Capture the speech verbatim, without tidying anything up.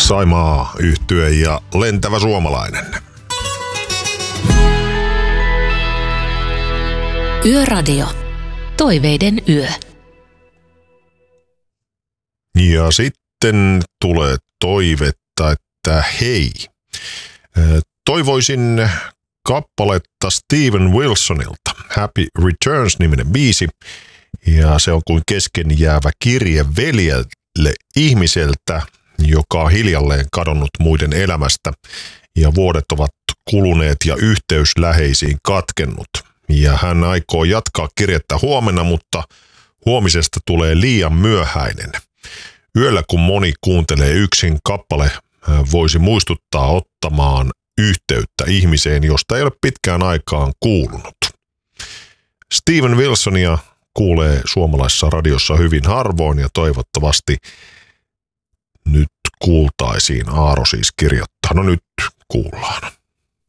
Saimaa yhtye ja Lentävä suomalainen. Yöradio. Toiveiden yö. Ja sitten tulee toivetta, että hei. Toivoisin kappaletta Steven Wilsonilta. Happy Returns-niminen biisi. Ja se on kuin kesken jäävä kirje veljelle ihmiseltä, joka on hiljalleen kadonnut muiden elämästä. Ja vuodet ovat kuluneet ja yhteys läheisiin katkennut. Ja hän aikoo jatkaa kirjettä huomenna, mutta huomisesta tulee liian myöhäinen. Yöllä kun moni kuuntelee yksin, kappale voisi muistuttaa ottamaan yhteyttä ihmiseen, josta ei ole pitkään aikaan kuulunut. Steven Wilsonia kuulee suomalaisessa radiossa hyvin harvoin ja toivottavasti nyt kuultaisiin. Aaro siis kirjoittaa. No nyt